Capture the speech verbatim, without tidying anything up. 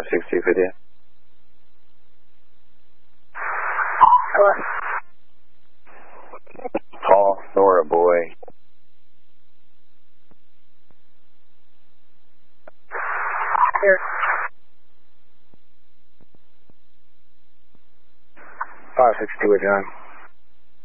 six two fifty. Hello. Paul, Nora, boy. Here. five six two, John.